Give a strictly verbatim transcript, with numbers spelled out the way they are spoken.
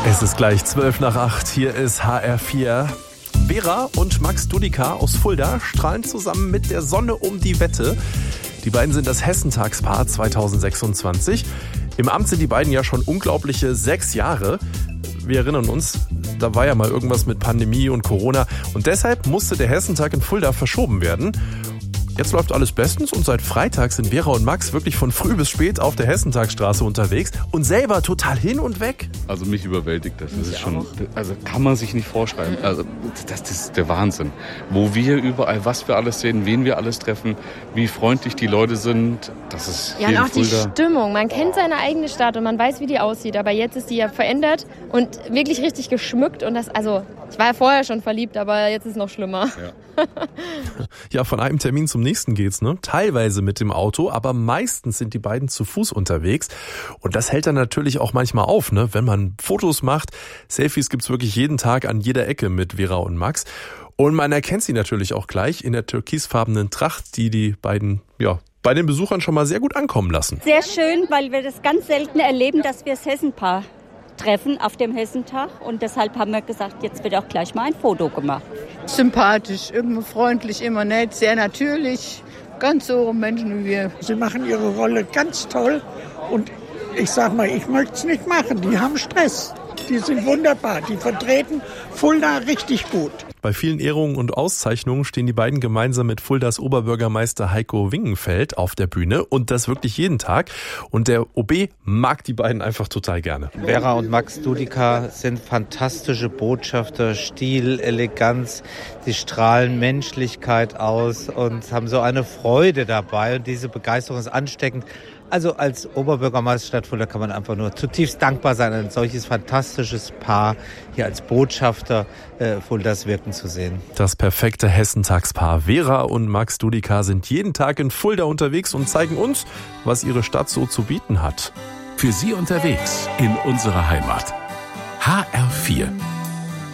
Es ist gleich zwölf nach acht. Hier ist H R vier. Vera und Max Dudika aus Fulda strahlen zusammen mit der Sonne um die Wette. Die beiden sind das Hessentagspaar zwanzig sechsundzwanzig. Im Amt sind die beiden ja schon unglaubliche sechs Jahre. Wir erinnern uns, da war ja mal irgendwas mit Pandemie und Corona. Und deshalb musste der Hessentag in Fulda verschoben werden. Jetzt läuft alles bestens und seit Freitag sind Vera und Max wirklich von früh bis spät auf der Hessentagsstraße unterwegs und selber total hin und weg. Also mich überwältigt das. Das ist schon, also kann man sich nicht vorschreiben. Also das, das ist der Wahnsinn. Wo wir überall, was wir alles sehen, wen wir alles treffen, wie freundlich die Leute sind. Das ist ja, und auch die Stimmung. Man kennt seine eigene Stadt und man weiß, wie die aussieht. Aber jetzt ist die ja verändert und wirklich richtig geschmückt. Und das, also ich war ja vorher schon verliebt, aber jetzt ist es noch schlimmer. Ja. Ja, von einem Termin zum nächsten geht's, ne? Teilweise mit dem Auto, aber meistens sind die beiden zu Fuß unterwegs. Und das hält dann natürlich auch manchmal auf, ne? Wenn man Fotos macht. Selfies gibt's wirklich jeden Tag an jeder Ecke mit Vera und Max. Und man erkennt sie natürlich auch gleich in der türkisfarbenen Tracht, die die beiden, ja, bei den Besuchern schon mal sehr gut ankommen lassen. Sehr schön, weil wir das ganz selten erleben, dass wir das Hessenpaar treffen auf dem Hessentag. Und deshalb haben wir gesagt, jetzt wird auch gleich mal ein Foto gemacht. Sympathisch, immer freundlich, immer nett, sehr natürlich. Ganz so Menschen wie wir. Sie machen ihre Rolle ganz toll. Und ich sag mal, ich möchte es nicht machen. Die haben Stress. Die sind wunderbar. Die vertreten Fulda richtig gut. Bei vielen Ehrungen und Auszeichnungen stehen die beiden gemeinsam mit Fuldas Oberbürgermeister Heiko Wingenfeld auf der Bühne und das wirklich jeden Tag. Und der O B mag die beiden einfach total gerne. Vera und Max Dudika sind fantastische Botschafter, Stil, Eleganz. Sie strahlen Menschlichkeit aus und haben so eine Freude dabei. Und diese Begeisterung ist ansteckend. Also als Oberbürgermeister Stadt Fulda kann man einfach nur zutiefst dankbar sein, ein solches fantastisches Paar hier als Botschafter äh, Fuldas wirken zu sehen. Das perfekte Hessentagspaar Vera und Max Dudika sind jeden Tag in Fulda unterwegs und zeigen uns, was ihre Stadt so zu bieten hat. Für Sie unterwegs in unserer Heimat. H R vier.